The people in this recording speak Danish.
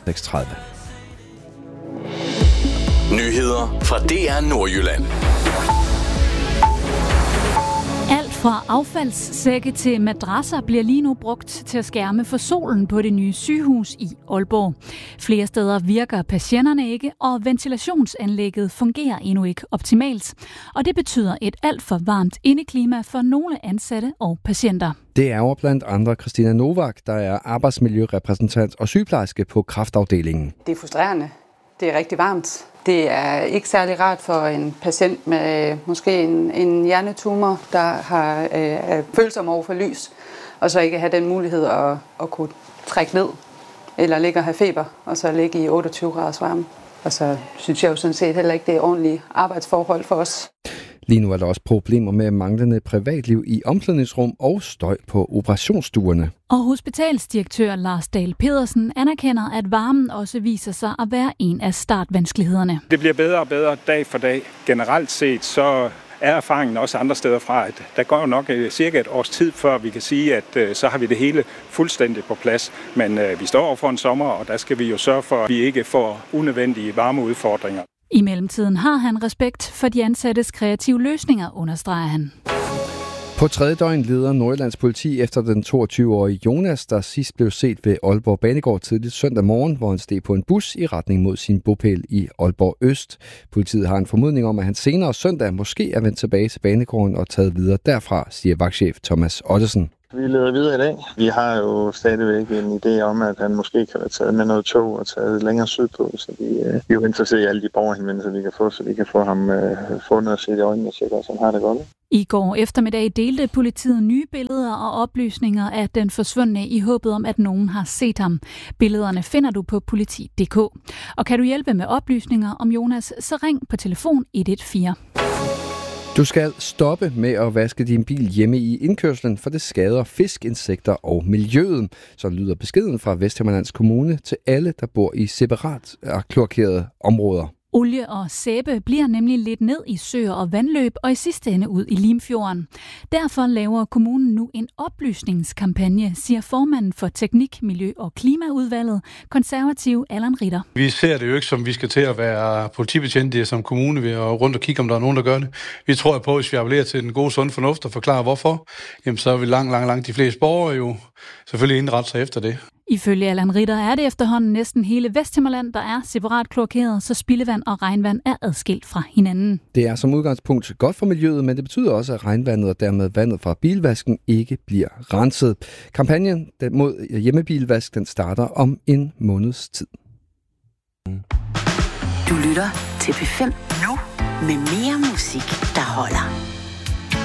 6:30. Nyheder fra DR Nordjylland. Alt fra affaldssække til madrasser bliver lige nu brugt til at skærme for solen på det nye sygehus i Aalborg. Flere steder virker patienterne ikke, og ventilationsanlægget fungerer endnu ikke optimalt. Og det betyder et alt for varmt indeklima for nogle ansatte og patienter. Det er blandt andre Christina Novak, der er arbejdsmiljørepræsentant og sygeplejerske på kræftafdelingen. Det er frustrerende. Det er rigtig varmt. Det er ikke særlig rart for en patient med måske en hjernetumor, der er følsom over for lys, og så ikke have den mulighed at kunne trække ned, eller ligge og have feber, og så ligge i 28 graders varme. Og så synes jeg jo sådan set heller ikke, det er ordentlige arbejdsforhold for os. Lige nu er der også problemer med manglende privatliv i omklædningsrum og støj på operationsstuerne. Og hospitalsdirektør Lars Dahl Pedersen anerkender, at varmen også viser sig at være en af startvanskelighederne. Det bliver bedre og bedre dag for dag. Generelt set så er erfaringen også andre steder fra, at der går jo nok cirka et års tid, før vi kan sige, at så har vi det hele fuldstændig på plads. Men vi står over for en sommer, og der skal vi jo sørge for, at vi ikke får unødvendige varmeudfordringer. I mellemtiden har han respekt for de ansattes kreative løsninger, understreger han. På tredje døgn leder Nordjyllands politi efter den 22-årige Jonas, der sidst blev set ved Aalborg Banegård tidligt søndag morgen, hvor han steg på en bus i retning mod sin bopæl i Aalborg Øst. Politiet har en formodning om, at han senere søndag måske er vendt tilbage til banegården og taget videre derfra, siger vagtchef Thomas Ottesen. Vi leder videre i dag. Vi har jo stadigvæk en idé om, at han måske kan være taget med noget tog og taget længere sydpå, så vi er jo interesseret i alle de borgerhenvendelser, vi kan få, så vi kan få ham fundet og set i øjnene og tjekke, at han har det godt. I går eftermiddag delte politiet nye billeder og oplysninger af den forsvundne i håbet om, at nogen har set ham. Billederne finder du på politi.dk. Og kan du hjælpe med oplysninger om Jonas, så ring på telefon 114. Du skal stoppe med at vaske din bil hjemme i indkørslen, for det skader fisk, insekter og miljøet. Så lyder beskeden fra Vesthimmerlands Kommune til alle, der bor i separat kloakerede områder. Olie og sæbe bliver nemlig lidt ned i søer og vandløb og i sidste ende ud i Limfjorden. Derfor laver kommunen nu en oplysningskampagne, siger formanden for Teknik, Miljø og Klimaudvalget, konservativ Allan Ritter. Vi ser det jo ikke som, vi skal til at være politibetjente som kommune ved at rundt og kigge, om der er nogen, der gør det. Vi tror på, at hvis vi appellerer til den gode, sunde fornuft og forklarer hvorfor, jamen så vil langt de fleste borgere jo selvfølgelig indrette sig efter det. Ifølge Allan Ritter er det efterhånden næsten hele Vesthimmerland, der er separat kloakeret, så spildevand og regnvand er adskilt fra hinanden. Det er som udgangspunkt godt for miljøet, men det betyder også, at regnvandet og dermed vandet fra bilvasken ikke bliver renset. Kampagnen mod hjemmebilvask den starter om en måneds tid. Du lytter til P5 nu med mere musik, der holder.